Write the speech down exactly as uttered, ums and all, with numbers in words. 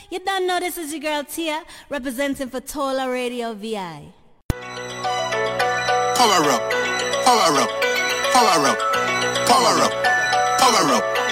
You don't know this is your girl Tia, representing for Tola Radio V I. Power up, power up, power up, power up, power up.